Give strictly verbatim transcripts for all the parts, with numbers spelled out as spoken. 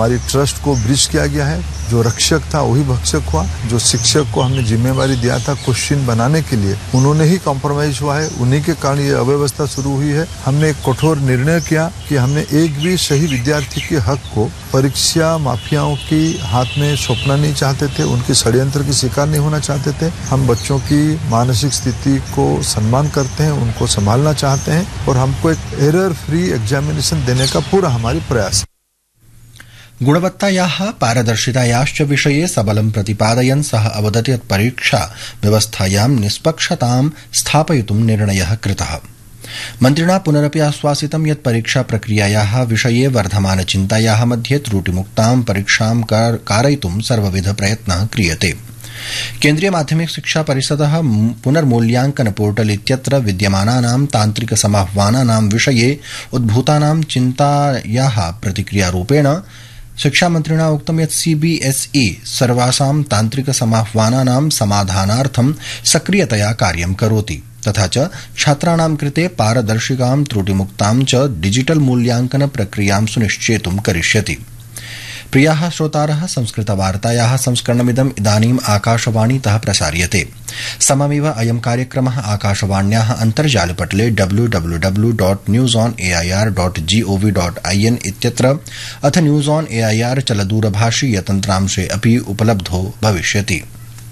हमारी ट्रस्ट को ब्रीच किया गया है। जो रक्षक था वही भक्षक हुआ। जो शिक्षक को हमने जिम्मेवारी दिया था क्वेश्चन बनाने के लिए, उन्होंने ही कॉम्प्रोमाइज हुआ है। उन्हीं के कारण ये अव्यवस्था शुरू हुई है। हमने एक कठोर निर्णय किया कि हमने एक भी सही विद्यार्थी के हक को परीक्षा माफियाओं की हाथ में सौंपना नहीं चाहते थे, उनके षड्यंत्र की शिकार नहीं होना चाहते थे। हम बच्चों की मानसिक स्थिति को सम्मान करते हैं, उनको संभालना चाहते हैं और हमको एक एरर फ्री एग्जामिनेशन देने का पूरा हमारी प्रयास है। गुणवत्तायाः पारदर्शितायाश्च विषये सबलं प्रतिपादयन् सः अवदत् यत् परीक्षा व्यवस्थायां निष्पक्षतां स्थापयितुं निर्णयः कृतः। मन्त्रिणा पुनरपि आश्वासितं यत् परीक्षा प्रक्रियायाः विषये वर्धमानचिन्तायाः मध्ये त्रुटिमुक्तां परीक्षां कारयितुं सर्वविध प्रयत्नः क्रियते। केन्द्रीय माध्यमिक शिक्षा परिषदः पुनर्मूल्यांकन पोर्टल इत्यत्र विद्यमानानां तान्त्रिक समाह्वानानां विषये उद्भूतानां चिन्तायाः प्रतिक्रियारूपेण शिक्षामन्त्रिणा उक्तं यत् सीबीएसई सर्वासां तान्त्रिक समाह्वानानां समाधानार्थं सक्रियतया कार्यं करोति तथा च छात्राणां कृते पारदर्शिकां त्रुटिमुक्तां च डिजिटल मूल्यांकन प्रक्रियां सुनिश्चेतुं करिष्यति। प्रियाः श्रोतारः, संस्कृतवार्तायाः संस्करणमिदम् इदानीम् आकाशवाणीतः प्रसार्यते। सममेव अयं कार्यक्रमः आकाशवाण्याः अन्तर्जालपटले W W W dot news on AIR dot gov dot IN इत्यत्र अथ न्यूज ऑन एआईआर चलदूरभाषीय तन्त्रांशे अपि उपलब्धो भविष्यति।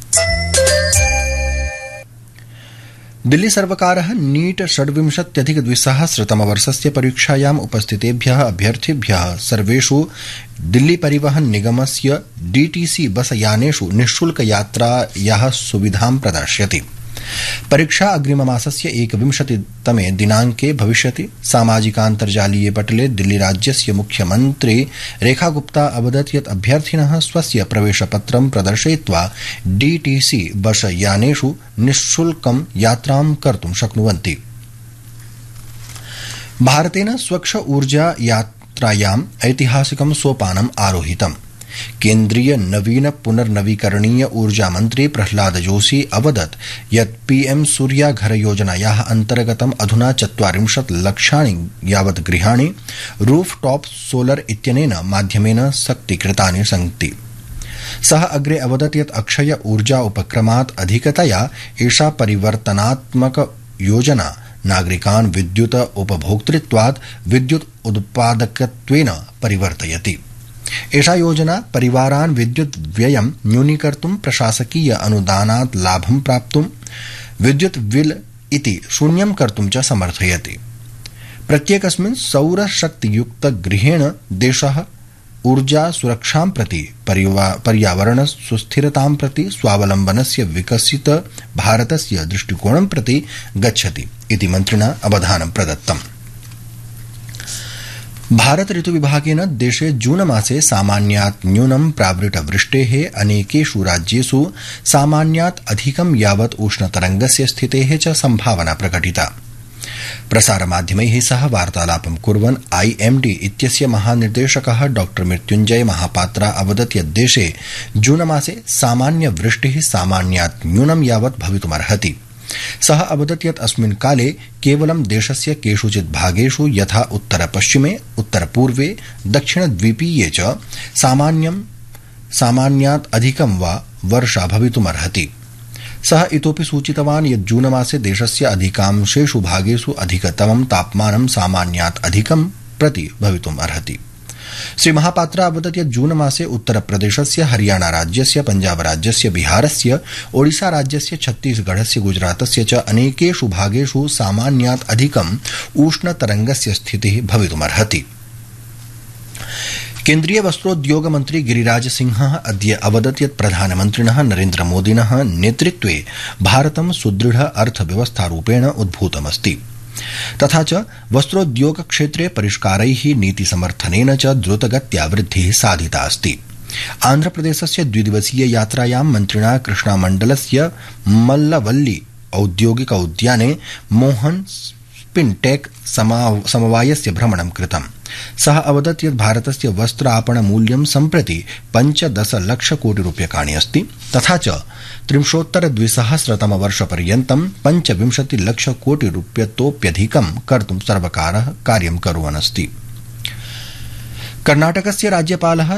दिल्ली सर्वकारः नीट षड्विंशत्यधिक द्विसहस्रतमवर्षस्य परीक्षायाम् उपस्थितेभ्यः अभ्यर्थिभ्यः सर्वेषु दिल्ली परिवहन निगमस्य डीटीसी बस यानेषु निःशुल्क यात्रायाः सुविधां प्रदास्यति। परीक्षा अग्रिममासस्य एकविंशतितमे दिनांके भविष्यति। सामाजिकान्तर्जालीये पटले दिल्ली राज्यस्य मुख्यमन्त्री रेखा गुप्ता अवदत् यत् अभ्यर्थिनः स्वस्य प्रवेशपत्रं प्रदर्शयित्वा डीटीसी बस यानेषु निःशुल्कं यात्रां कर्तुं शक्नुवन्ति। भारतेन स्वच्छ ऊर्जा यात्रायाम् ऐतिहासिकं सोपानम् आरोहितम्। केन्द्रीय नवीन पुनर्नवीकरणीय ऊर्जा मन्त्री प्रह्लाद जोशी अवदत् यत् पीएम सूर्या घर योजनायाः अन्तर्गतम् अधुना चत्वारिंशत् लक्षाणि यावत् गृहाणि रूफ टॉप सोलर इत्यनेन माध्यमेन शक्तीकृतानि सन्ति। सः अग्रे अवदत् यत् अक्षय ऊर्जा उपक्रमात् अधिकतया एषा परिवर्तनात्मक योजना नागरिकान् विद्युत उपभोक्तृत्वात् विद्युत् उत्पादकत्वेन परिवर्तयति। एषा योजना परिवारान् विद्युत् व्ययं न्यूनीकर्तुं, प्रशासकीय अनुदानात् लाभं प्राप्तुं, विद्युत् बिल इति शून्यं कर्तुं च समर्थयति। प्रत्येकस्मिन् सौरशक्तियुक्त गृहेण देशः ऊर्जा सुरक्षां प्रति, पर्यावरण सुस्थिरतां प्रति, स्वावलम्बनस्य विकसित भारतस्य दृष्टिकोणं प्रति गच्छति इति मन्त्रिणा अवधानं प्रदत्तम्। भारत ऋतु विभागेन देशे जून मासे सामान्यात् न्यूनं प्रावृट्टवृष्टेः अनेकेषु राज्येषु सामान्यात् अधिकं यावत् उष्णतरंगस्य स्थितेः च संभावना प्रकटिता। प्रसारमाध्यमैः सह वार्तालापं कुर्वन् आईएमडी इत्यस्य महानिर्देशकः डॉक्टर मृत्युञ्जय महापात्रा अवदत् यत् देशे जून मासे सामान्य वृष्टिः सामान्यात् न्यूनं यावत् भवितुमर्हति। सः अवदत् यत् अस्मिन् काले केवलं देशस्य केषुचित् भागेषु यथा उत्तरपश्चिमे, उत्तरपूर्वे, दक्षिणद्वीपीये च सामान्यं सामान्यात् अधिकं वा वर्षा भवितुमर्हति। सः इतोपि सूचितवान् यत् जूनमासे देशस्य अधिकांशेषु भागेषु अधिकतमं तापमानं सामान्यात् अधिकं प्रति भवितुम् अर्हति। श्री महापात्रा अवदत् यत् जून मासे उत्तरप्रदेशस्य, हरियाणा राज्यस्य, पंजाब राज्यस्य, बिहारस्य, ओडिशा राज्यस्य, छत्तीसगढ़स्य, गुजरातस्य च अनेकेषु भागेषु सामान्यात् अधिकम् उष्णतरंगस्य स्थितिः भवितुमर्हति। केन्द्रीय वस्त्रोद्योग मन्त्री गिरिराज सिंहः अद्य अवदत् यत् प्रधानमन्त्रिणः नरेन्द्र मोदिनः नेतृत्वे भारतं सुदृढ अर्थव्यवस्थारूपेण उद्भूतमस्ति तथा च वस्त्रोद्योग क्षेत्रे परिष्कारैः नीतिसमर्थनेन च द्रुतगत्या वृद्धिः साधिता अस्ति। आन्ध्रप्रदेशस्य द्विदिवसीय यात्रायां मन्त्रिणा कृष्णामण्डलस्य मल्लवल्ली औद्योगिक उद्याने मोहन स्पिनटेक समवायस्य भ्रमणं कृतम्। सः अवदत् यत् भारतस्य वस्त्र आपण मूल्यं सम्प्रति पञ्चदश लक्ष कोटि रूप्यकाणि अस्ति तथा च त्रिंशोत्तर द्विसहस्रतमवर्षपर्यन्तं पञ्चविंशति लक्ष कोटि रूप्यतोप्यधिकं कर्तुं सर्वकारः कार्यं कुर्वन् अस्ति। कर्णाटकस्य राज्यपालः